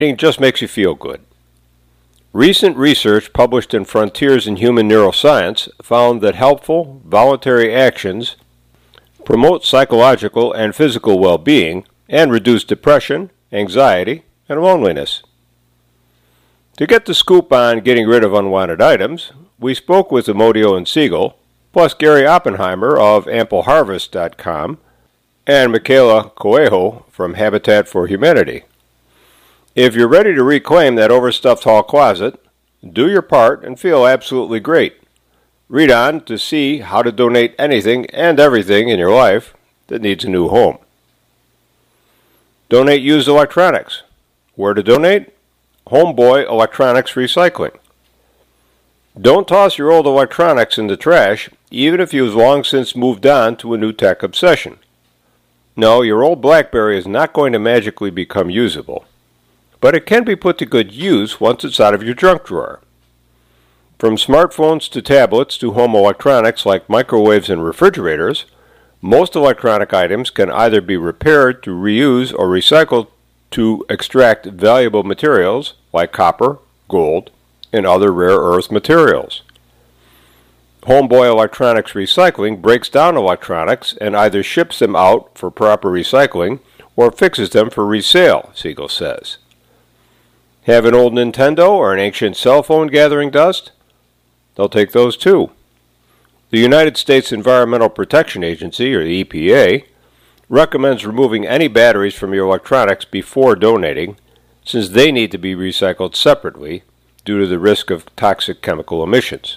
It just makes you feel good. Recent research published in Frontiers in Human Neuroscience found that helpful, voluntary actions promote psychological and physical well-being and reduce depression, anxiety, and loneliness. To get the scoop on getting rid of unwanted items, we spoke with Amodio and Siegel, plus Gary Oppenheimer of AmpleHarvest.com and Michaela Coelho from Habitat for Humanity. If you're ready to reclaim that overstuffed hall closet, do your part and feel absolutely great. Read on to see how to donate anything and everything in your life that needs a new home. Donate used electronics. Where to donate? Homeboy Electronics Recycling. Don't toss your old electronics in the trash, even if you've long since moved on to a new tech obsession. No, your old BlackBerry is not going to magically become usable, but it can be put to good use once it's out of your junk drawer. From smartphones to tablets to home electronics like microwaves and refrigerators, most electronic items can either be repaired to reuse or recycled to extract valuable materials like copper, gold, and other rare earth materials. Homeboy Electronics Recycling breaks down electronics and either ships them out for proper recycling or fixes them for resale, Siegel says. Have an old Nintendo or an ancient cell phone gathering dust? They'll take those too. The United States Environmental Protection Agency, or the EPA, recommends removing any batteries from your electronics before donating, since they need to be recycled separately due to the risk of toxic chemical emissions.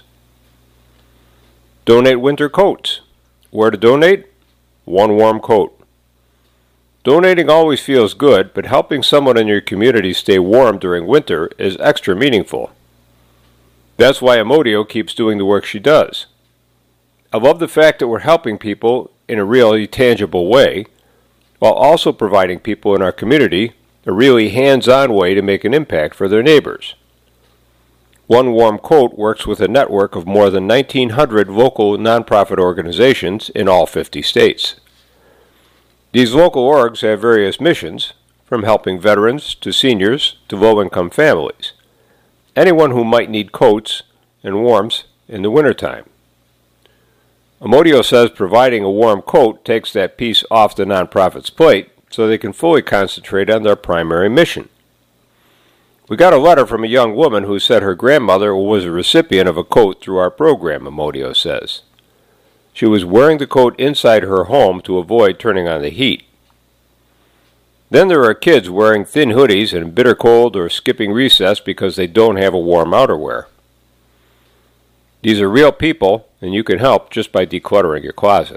Donate winter coats. Where to donate? One Warm Coat. Donating always feels good, but helping someone in your community stay warm during winter is extra meaningful. That's why Amodio keeps doing the work she does. I love the fact that we're helping people in a really tangible way, while also providing people in our community a really hands-on way to make an impact for their neighbors. One Warm Coat works with a network of more than 1,900 local nonprofit organizations in all 50 states. These local orgs have various missions, from helping veterans to seniors to low-income families, anyone who might need coats and warmth in the wintertime. Amodio says providing a warm coat takes that piece off the nonprofit's plate so they can fully concentrate on their primary mission. We got a letter from a young woman who said her grandmother was a recipient of a coat through our program, Amodio says. She was wearing the coat inside her home to avoid turning on the heat. Then there are kids wearing thin hoodies in bitter cold or skipping recess because they don't have a warm outerwear. These are real people, and you can help just by decluttering your closet.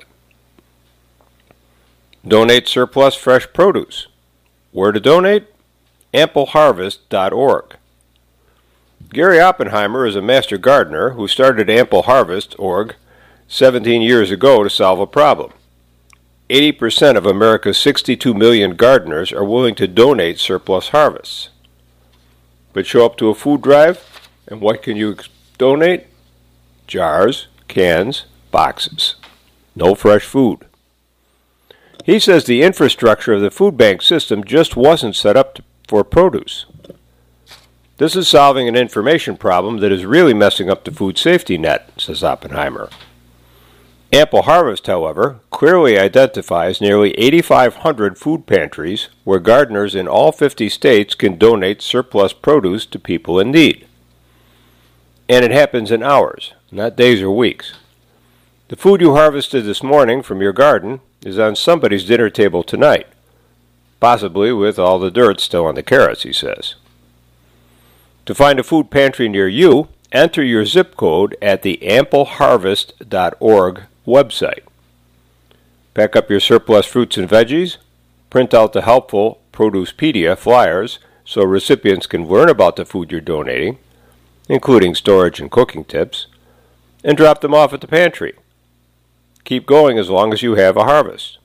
Donate surplus fresh produce. Where to donate? AmpleHarvest.org. Gary Oppenheimer is a master gardener who started AmpleHarvest.org 17 years ago to solve a problem. 80% of America's 62 million gardeners are willing to donate surplus harvests. But show up to a food drive, and what can you donate? Jars, cans, boxes. No fresh food. He says the infrastructure of the food bank system just wasn't set up for produce. This is solving an information problem that is really messing up the food safety net, says Oppenheimer. Ample Harvest, however, clearly identifies nearly 8,500 food pantries where gardeners in all 50 states can donate surplus produce to people in need. And it happens in hours, not days or weeks. The food you harvested this morning from your garden is on somebody's dinner table tonight, possibly with all the dirt still on the carrots, he says. To find a food pantry near you, enter your zip code at the AmpleHarvest.org website. Pack up your surplus fruits and veggies, print out the helpful Producepedia flyers so recipients can learn about the food you're donating, including storage and cooking tips, and drop them off at the pantry. Keep going as long as you have a harvest.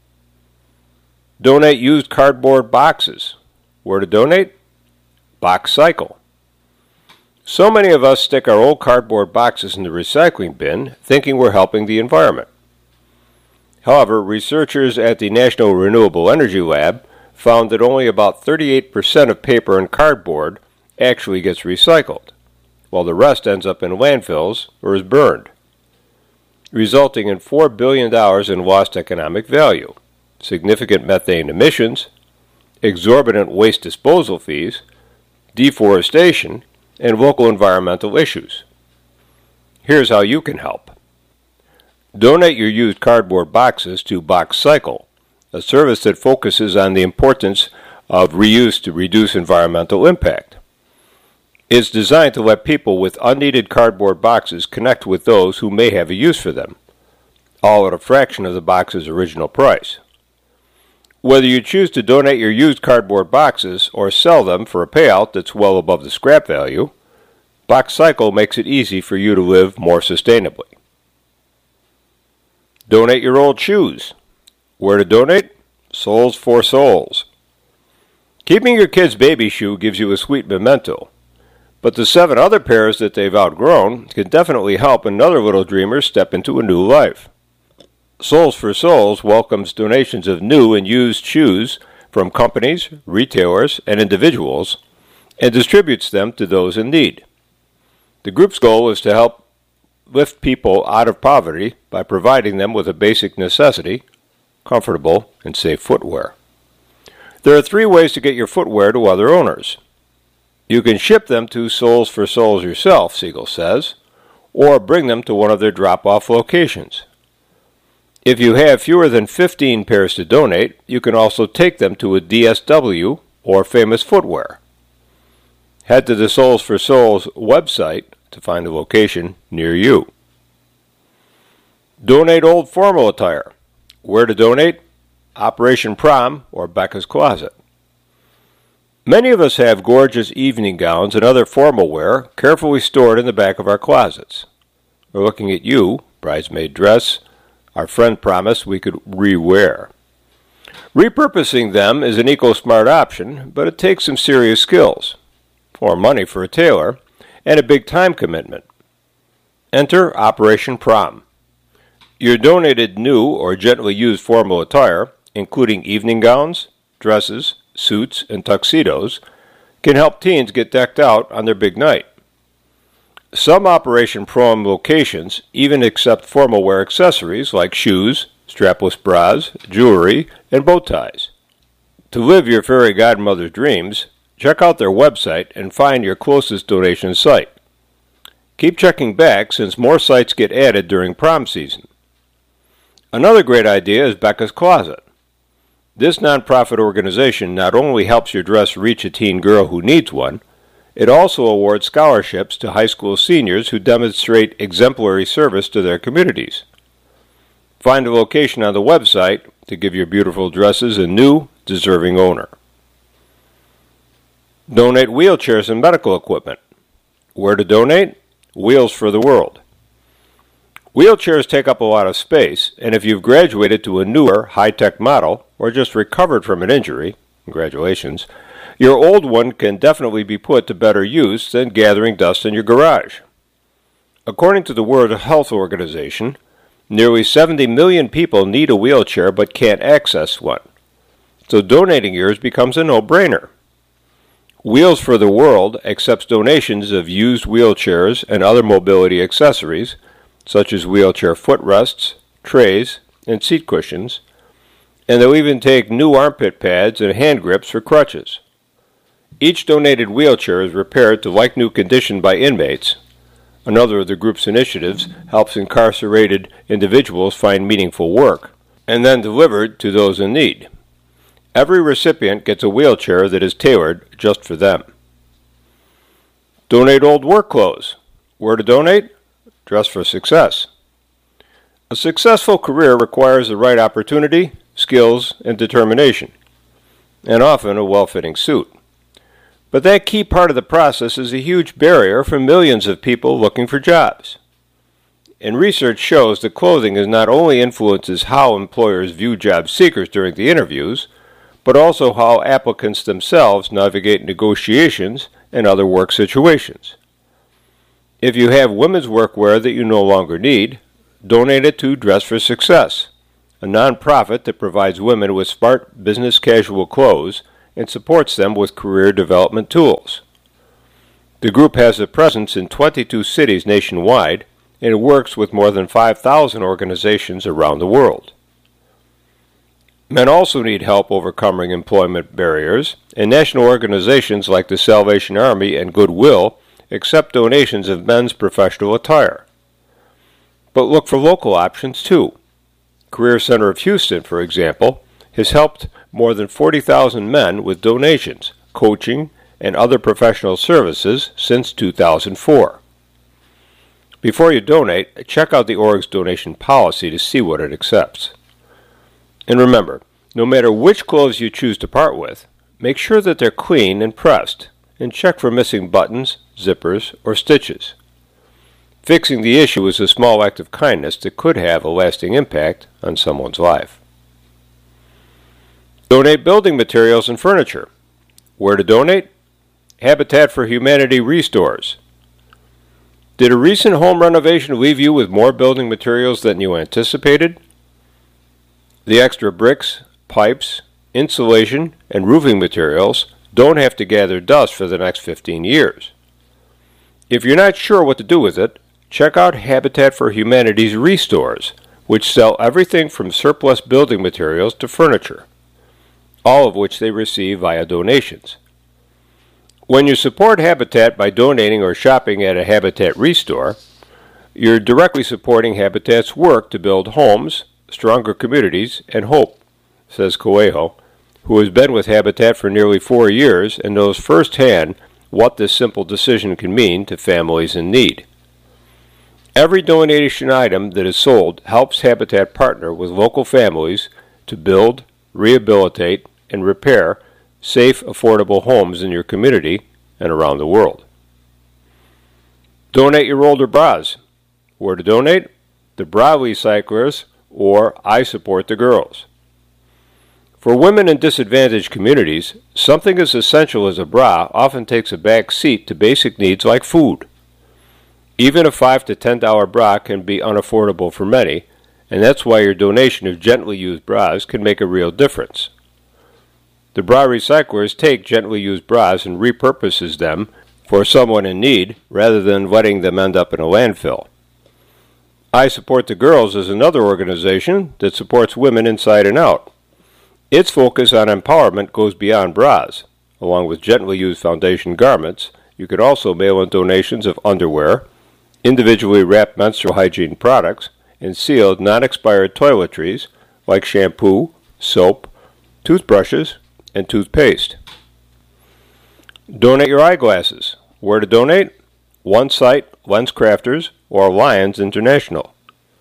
Donate used cardboard boxes. Where to donate? Box Cycle. So many of us stick our old cardboard boxes in the recycling bin, thinking we're helping the environment. However, researchers at the National Renewable Energy Lab found that only about 38% of paper and cardboard actually gets recycled, while the rest ends up in landfills or is burned, resulting in $4 billion in lost economic value, significant methane emissions, exorbitant waste disposal fees, deforestation, and local environmental issues. Here's how you can help. Donate your used cardboard boxes to BoxCycle, a service that focuses on the importance of reuse to reduce environmental impact. It's designed to let people with unneeded cardboard boxes connect with those who may have a use for them, all at a fraction of the box's original price. Whether you choose to donate your used cardboard boxes or sell them for a payout that's well above the scrap value, BoxCycle makes it easy for you to live more sustainably. Donate your old shoes. Where to donate? Soles for Souls. Keeping your kid's baby shoe gives you a sweet memento, but the 7 other pairs that they've outgrown can definitely help another little dreamer step into a new life. Soles for Souls welcomes donations of new and used shoes from companies, retailers, and individuals, and distributes them to those in need. The group's goal is to help lift people out of poverty by providing them with a basic necessity, comfortable and safe footwear. There are 3 ways to get your footwear to other owners. You can ship them to Soles for Souls yourself, Siegel says, or bring them to one of their drop-off locations. If you have fewer than 15 pairs to donate, you can also take them to a DSW or Famous Footwear. Head to the Soles for Souls website to find a location near you. Donate old formal attire. Where to donate? Operation Prom or Becca's Closet. Many of us have gorgeous evening gowns and other formal wear carefully stored in the back of our closets. We're looking at you, bridesmaid dress, our friend promised we could re-wear. Repurposing them is an eco-smart option, but it takes some serious skills, more money for a tailor, and a big time commitment. Enter Operation Prom. Your donated new or gently used formal attire, including evening gowns, dresses, suits, and tuxedos, can help teens get decked out on their big night. Some Operation Prom locations even accept formal wear accessories like shoes, strapless bras, jewelry, and bow ties. To live your fairy godmother's dreams, check out their website and find your closest donation site. Keep checking back since more sites get added during prom season. Another great idea is Becca's Closet. This nonprofit organization not only helps your dress reach a teen girl who needs one, it also awards scholarships to high school seniors who demonstrate exemplary service to their communities. Find a location on the website to give your beautiful dresses a new, deserving owner. Donate wheelchairs and medical equipment. Where to donate? Wheels for the World. Wheelchairs take up a lot of space, and if you've graduated to a newer, high-tech model, or just recovered from an injury, congratulations, your old one can definitely be put to better use than gathering dust in your garage. According to the World Health Organization, nearly 70 million people need a wheelchair but can't access one, so donating yours becomes a no-brainer. Wheels for the World accepts donations of used wheelchairs and other mobility accessories, such as wheelchair footrests, trays, and seat cushions, and they'll even take new armpit pads and hand grips for crutches. Each donated wheelchair is repaired to like-new condition by inmates. Another of the group's initiatives helps incarcerated individuals find meaningful work, and then delivered to those in need. Every recipient gets a wheelchair that is tailored just for them. Donate old work clothes. Where to donate? Dress for Success. A successful career requires the right opportunity, skills, and determination, and often a well-fitting suit. But that key part of the process is a huge barrier for millions of people looking for jobs. And research shows that clothing not only influences how employers view job seekers during the interviews, but also how applicants themselves navigate negotiations and other work situations. If you have women's workwear that you no longer need, donate it to Dress for Success, a nonprofit that provides women with smart business casual clothes and supports them with career development tools. The group has a presence in 22 cities nationwide and it works with more than 5,000 organizations around the world. Men also need help overcoming employment barriers, and national organizations like the Salvation Army and Goodwill accept donations of men's professional attire. But look for local options too. Career Center of Houston, for example, has helped more than 40,000 men with donations, coaching, and other professional services since 2004. Before you donate, check out the org's donation policy to see what it accepts. And remember, no matter which clothes you choose to part with, make sure that they're clean and pressed, and check for missing buttons, zippers, or stitches. Fixing the issue is a small act of kindness that could have a lasting impact on someone's life. Donate building materials and furniture. Where to donate? Habitat for Humanity Restores. Did a recent home renovation leave you with more building materials than you anticipated? The extra bricks, pipes, insulation, and roofing materials don't have to gather dust for the next 15 years. If you're not sure what to do with it, check out Habitat for Humanity's Restores, which sell everything from surplus building materials to furniture, all of which they receive via donations. When you support Habitat by donating or shopping at a Habitat Restore, you're directly supporting Habitat's work to build homes, stronger communities, and hope, says Coelho, who has been with Habitat for nearly 4 years and knows firsthand what this simple decision can mean to families in need. Every donation item that is sold helps Habitat partner with local families to build, rehabilitate, and repair safe, affordable homes in your community and around the world. Donate your older bras. Where to donate? The Bra Recyclers or I Support the Girls. For women in disadvantaged communities, something as essential as a bra often takes a back seat to basic needs like food. Even a $5 to $10 bra can be unaffordable for many, and that's why your donation of gently used bras can make a real difference. The Bra Recyclers take gently used bras and repurposes them for someone in need rather than letting them end up in a landfill. I Support the Girls is another organization that supports women inside and out. Its focus on empowerment goes beyond bras. Along with gently used foundation garments, you could also mail in donations of underwear, individually wrapped menstrual hygiene products, and sealed non-expired toiletries like shampoo, soap, toothbrushes, and toothpaste. Donate your eyeglasses. Where to donate? One site, LensCrafters, or Lions International.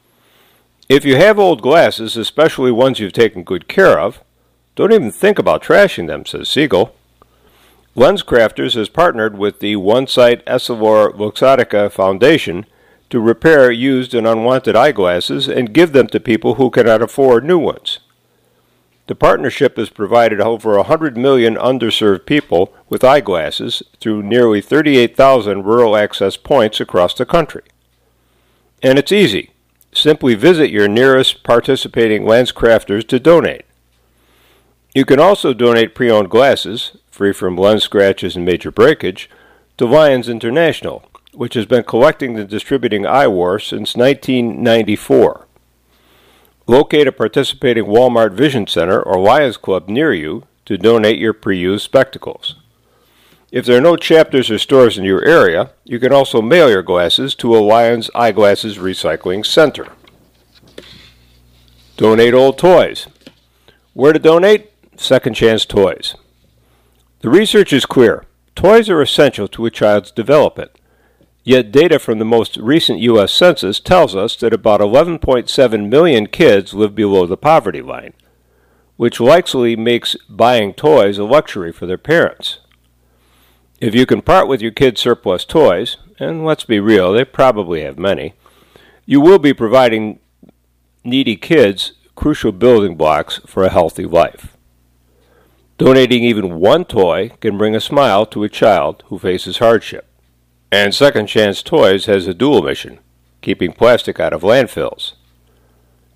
If you have old glasses, especially ones you've taken good care of, don't even think about trashing them, says Siegel. LensCrafters has partnered with the One Sight Essilor-Luxottica Foundation to repair used and unwanted eyeglasses and give them to people who cannot afford new ones. The partnership has provided over 100 million underserved people with eyeglasses through nearly 38,000 rural access points across the country. And it's easy. Simply visit your nearest participating LensCrafters to donate. You can also donate pre-owned glasses, free from lens scratches and major breakage, to Lions International, which has been collecting and distributing eyewear since 1994. Locate a participating Walmart Vision Center or Lions Club near you to donate your pre-used spectacles. If there are no chapters or stores in your area, you can also mail your glasses to a Lions Eyeglasses Recycling Center. Donate old toys. Where to donate? Second Chance Toys. The research is clear. Toys are essential to a child's development. Yet data from the most recent U.S. Census tells us that about 11.7 million kids live below the poverty line, which likely makes buying toys a luxury for their parents. If you can part with your kids' surplus toys, and let's be real, they probably have many, you will be providing needy kids crucial building blocks for a healthy life. Donating even one toy can bring a smile to a child who faces hardship. And Second Chance Toys has a dual mission, keeping plastic out of landfills.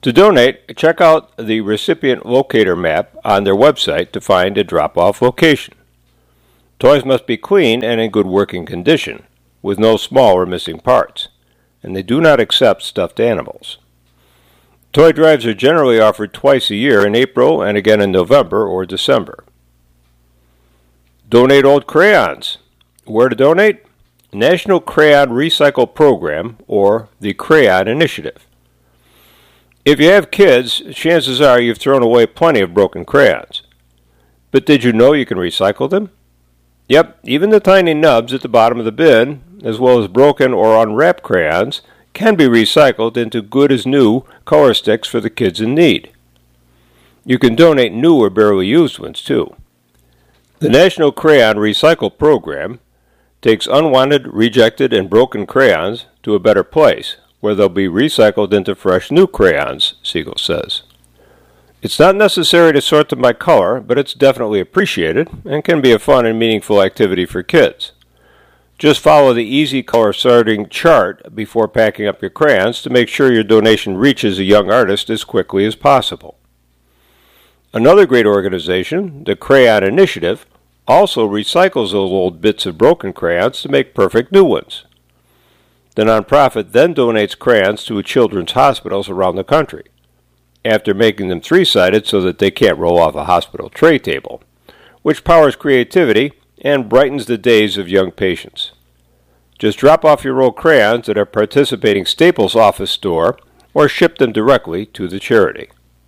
To donate, check out the recipient locator map on their website to find a drop-off location. Toys must be clean and in good working condition, with no small or missing parts, and they do not accept stuffed animals. Toy drives are generally offered twice a year in April and again in November or December. Donate old crayons. Where to donate? National Crayon Recycle Program, or the Crayon Initiative. If you have kids, chances are you've thrown away plenty of broken crayons. But did you know you can recycle them? Yep, even the tiny nubs at the bottom of the bin, as well as broken or unwrapped crayons, can be recycled into good-as-new color sticks for the kids in need. You can donate new or barely used ones, too. The National Crayon Recycle Program takes unwanted, rejected, and broken crayons to a better place, where they'll be recycled into fresh new crayons, Siegel says. It's not necessary to sort them by color, but it's definitely appreciated and can be a fun and meaningful activity for kids. Just follow the easy color sorting chart before packing up your crayons to make sure your donation reaches a young artist as quickly as possible. Another great organization, the Crayon Initiative, also recycles those old bits of broken crayons to make perfect new ones. The nonprofit then donates crayons to children's hospitals around the country, after making them three-sided so that they can't roll off a hospital tray table, which powers creativity and brightens the days of young patients. Just drop off your old crayons at a participating Staples office store or ship them directly to the charity.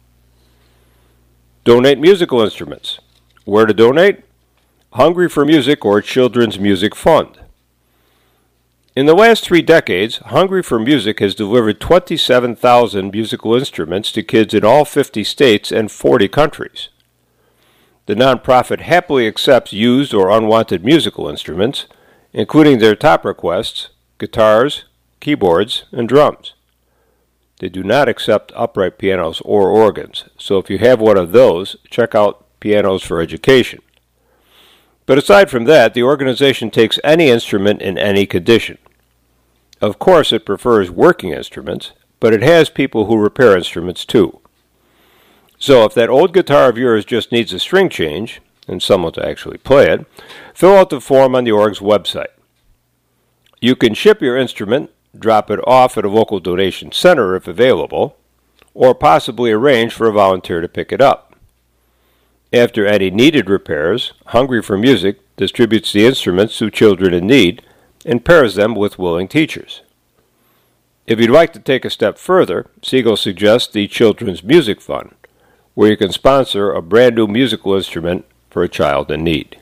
Donate musical instruments. Where to donate? Hungry for Music or Children's Music Fund. In the last 3 decades, Hungry for Music has delivered 27,000 musical instruments to kids in all 50 states and 40 countries. The nonprofit happily accepts used or unwanted musical instruments, including their top requests, guitars, keyboards, and drums. They do not accept upright pianos or organs, so if you have one of those, check out Pianos for Education. But aside from that, the organization takes any instrument in any condition. Of course, it prefers working instruments, but it has people who repair instruments too. So if that old guitar of yours just needs a string change, and someone to actually play it, fill out the form on the org's website. You can ship your instrument, drop it off at a local donation center if available, or possibly arrange for a volunteer to pick it up. After any needed repairs, Hungry for Music distributes the instruments to children in need and pairs them with willing teachers. If you'd like to take a step further, Siegel suggests the Children's Music Fund, where you can sponsor a brand new musical instrument for a child in need.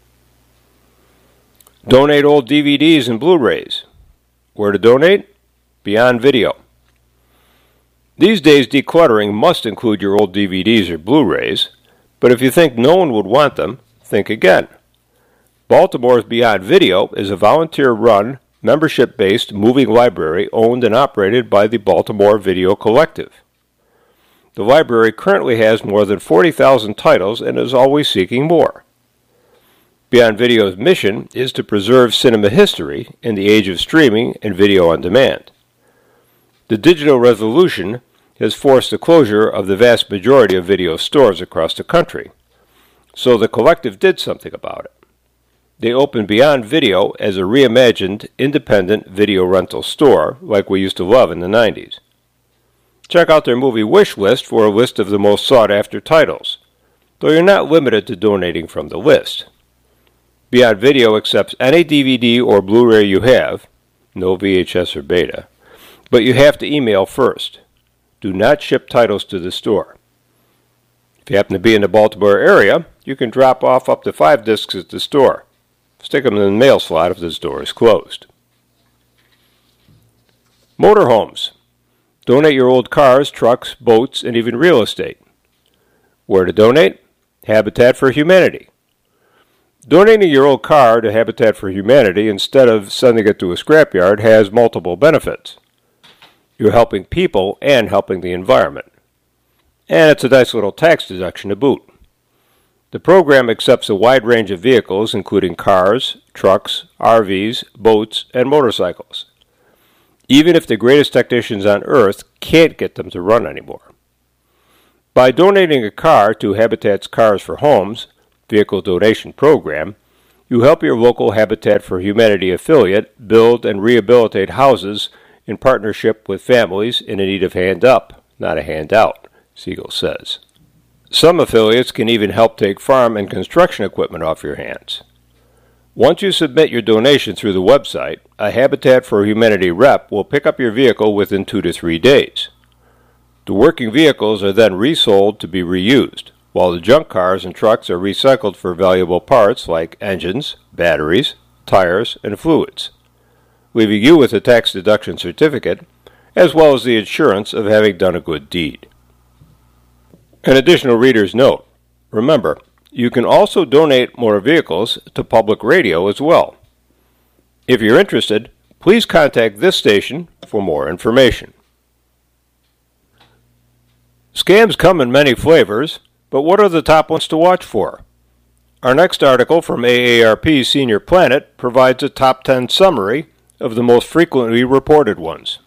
Donate old DVDs and Blu-rays. Where to donate? Beyond Video. These days, decluttering must include your old DVDs or Blu-rays, but if you think no one would want them, think again. Baltimore's Beyond Video is a volunteer-run, membership-based moving library owned and operated by the Baltimore Video Collective. The library currently has more than 40,000 titles and is always seeking more. Beyond Video's mission is to preserve cinema history in the age of streaming and video on demand. The digital revolution has forced the closure of the vast majority of video stores across the country, so the collective did something about it. They opened Beyond Video as a reimagined, independent video rental store like we used to love in the 90s. Check out their movie wish list for a list of the most sought-after titles, though you're not limited to donating from the list. Beyond Video accepts any DVD or Blu-ray you have, no VHS or beta, but you have to email first. Do not ship titles to the store. If you happen to be in the Baltimore area, you can drop off up to 5 discs at the store. Stick them in the mail slot if the store is closed. Motorhomes. Donate your old cars, trucks, boats, and even real estate. Where to donate? Habitat for Humanity. Donating your old car to Habitat for Humanity instead of sending it to a scrapyard has multiple benefits. You're helping people and helping the environment. And it's a nice little tax deduction to boot. The program accepts a wide range of vehicles, including cars, trucks, RVs, boats, and motorcycles. even if the greatest technicians on earth can't get them to run anymore. By donating a car to Habitat's Cars for Homes vehicle donation program, you help your local Habitat for Humanity affiliate build and rehabilitate houses in partnership with families in need of hand up, not a handout, Siegel says. Some affiliates can even help take farm and construction equipment off your hands. Once you submit your donation through the website, a Habitat for Humanity rep will pick up your vehicle within 2 to 3 days. The working vehicles are then resold to be reused, while the junk cars and trucks are recycled for valuable parts like engines, batteries, tires, and fluids, leaving you with a tax deduction certificate, as well as the assurance of having done a good deed. An additional reader's note: remember, you can also donate motor vehicles to public radio as well. If you're interested, please contact this station for more information. Scams come in many flavors, but what are the top ones to watch for? Our next article from AARP Senior Planet provides a top 10 summary of the most frequently reported ones.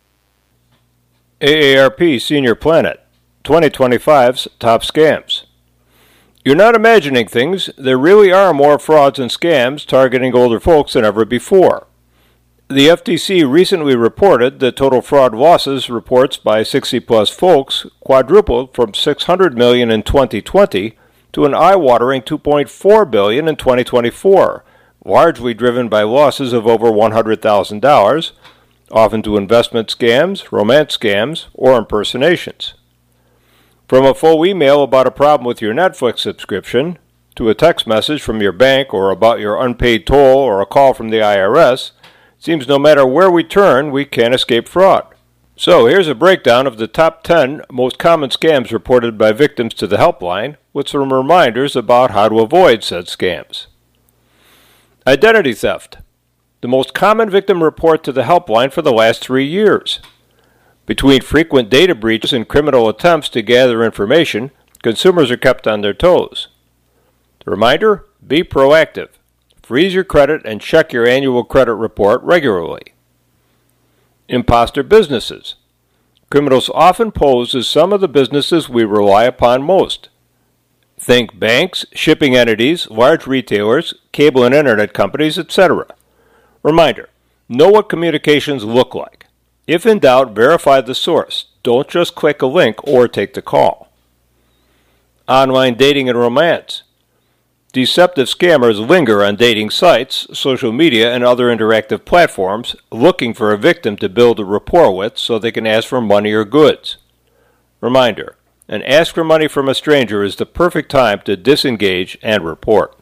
AARP Senior Planet 2025's Top Scams. You're not imagining things. There really are more frauds and scams targeting older folks than ever before. The FTC recently reported that total fraud losses reports by 60-plus folks quadrupled from $600 million in 2020 to an eye-watering $2.4 billion in 2024, largely driven by losses of over $100,000, often to investment scams, romance scams, or impersonations. From a full email about a problem with your Netflix subscription, to a text message from your bank or about your unpaid toll or a call from the IRS, it seems no matter where we turn, we can't escape fraud. So here's a breakdown of the top 10 most common scams reported by victims to the helpline, with some reminders about how to avoid said scams. Identity theft. The most common victim report to the helpline for the last 3 years. Between frequent data breaches and criminal attempts to gather information, consumers are kept on their toes. The reminder: be proactive. Freeze your credit and check your annual credit report regularly. Imposter businesses. Criminals often pose as some of the businesses we rely upon most. Think banks, shipping entities, large retailers, cable and internet companies, etc. Reminder: know what communications look like. If in doubt, verify the source. Don't just click a link or take the call. Online dating and romance. Deceptive scammers linger on dating sites, social media, and other interactive platforms, looking for a victim to build a rapport with so they can ask for money or goods. Reminder: an ask for money from a stranger is the perfect time to disengage and report.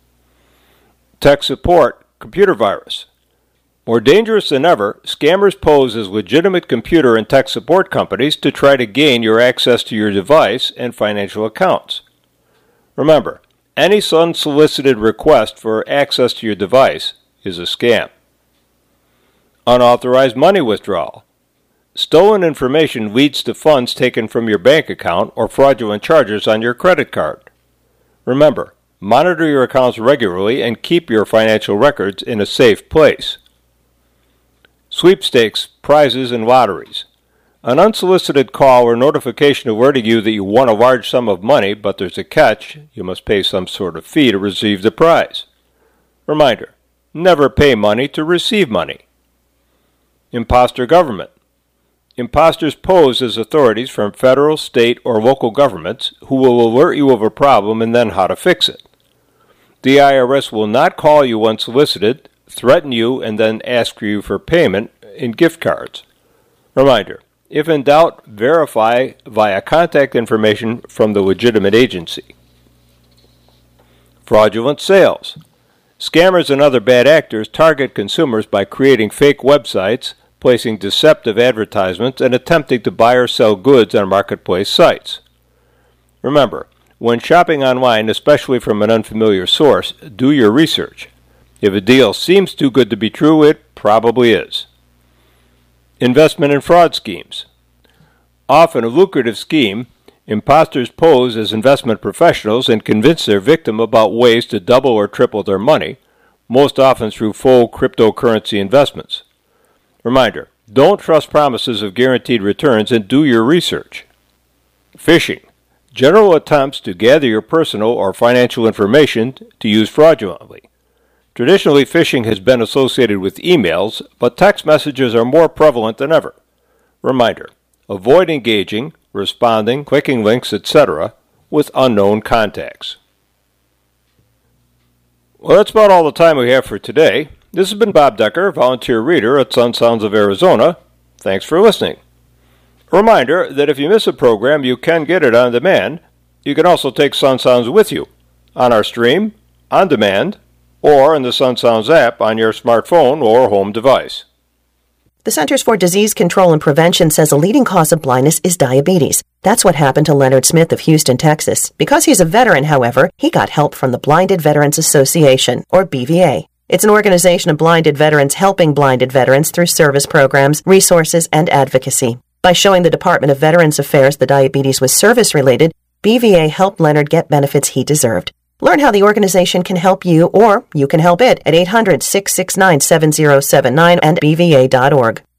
Tech support, computer virus. More dangerous than ever, scammers pose as legitimate computer and tech support companies to try to gain your access to your device and financial accounts. Remember, any unsolicited request for access to your device is a scam. Unauthorized money withdrawal. Stolen information leads to funds taken from your bank account or fraudulent charges on your credit card. Remember, monitor your accounts regularly and keep your financial records in a safe place. Sweepstakes, prizes, and lotteries. An unsolicited call or notification alerting you that you won a large sum of money, but there's a catch: you must pay some sort of fee to receive the prize. Reminder: never pay money to receive money. Imposter government. Imposters pose as authorities from federal, state, or local governments who will alert you of a problem and then how to fix it. The IRS will not call you unsolicited, threaten you, and then ask you for payment in gift cards. Reminder: if in doubt, verify via contact information from the legitimate agency. Fraudulent sales. Scammers and other bad actors target consumers by creating fake websites, placing deceptive advertisements, and attempting to buy or sell goods on marketplace sites. Remember, when shopping online, especially from an unfamiliar source, do your research. If a deal seems too good to be true, it probably is. Investment and fraud schemes. Often a lucrative scheme, imposters pose as investment professionals and convince their victim about ways to double or triple their money, most often through full cryptocurrency investments. Reminder: Don't trust promises of guaranteed returns and do your research. Phishing. General attempts to gather your personal or financial information to use fraudulently. Traditionally, phishing has been associated with emails, but text messages are more prevalent than ever. Reminder, avoid engaging, responding, clicking links, etc. with unknown contacts. Well, that's about all the time we have for today. This has been Bob Decker, volunteer reader at Sun Sounds of Arizona. Thanks for listening. A reminder that if you miss a program, you can get it on demand. You can also take Sun Sounds with you on our stream, on demand, or in the Sun Sounds app on your smartphone or home device. The Centers for Disease Control and Prevention says a leading cause of blindness is diabetes. That's what happened to Leonard Smith of Houston, Texas. Because he's a veteran, however, he got help from the Blinded Veterans Association, or BVA. It's an organization of blinded veterans helping blinded veterans through service programs, resources, and advocacy. By showing the Department of Veterans Affairs the diabetes was service-related, BVA helped Leonard get benefits he deserved. Learn how the organization can help you, or you can help it, at 800-669-7079 and bva.org.